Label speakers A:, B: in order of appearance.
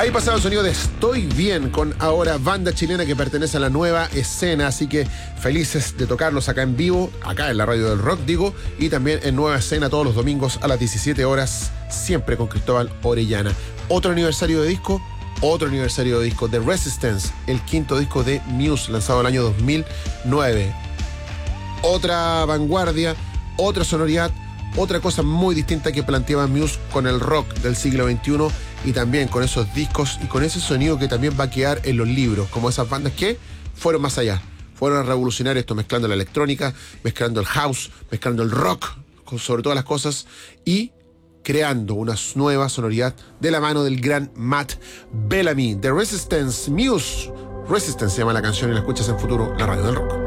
A: Ahí pasaba el sonido de Estoy Bien, con ahora banda chilena que pertenece a la nueva escena, así que felices de tocarlos acá en vivo, acá en la radio del rock digo, y también en Nueva Escena todos los domingos a las 17 horas, siempre con Cristóbal Orellana. Otro aniversario de disco, The Resistance, el quinto disco de Muse, lanzado el año 2009. Otra vanguardia, otra sonoridad, otra cosa muy distinta que planteaba Muse con el rock del siglo XXI y también con esos discos y con ese sonido que también va a quedar en los libros, como esas bandas que fueron más allá, fueron a revolucionar esto, mezclando la electrónica, mezclando el house, mezclando el rock, sobre todas las cosas, y creando una nueva sonoridad de la mano del gran Matt Bellamy. The Resistance, Muse. Resistance se llama la canción y la escuchas en Futuro, la radio del rock.